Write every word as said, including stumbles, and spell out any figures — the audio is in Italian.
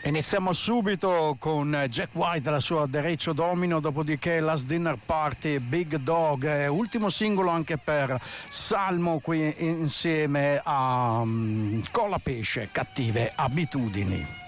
Iniziamo subito con Jack White, la sua Derecho Domino, dopodiché Last Dinner Party, Big Dog, eh, ultimo singolo anche per Salmo qui insieme a um, Colapesce, Cattive Abitudini.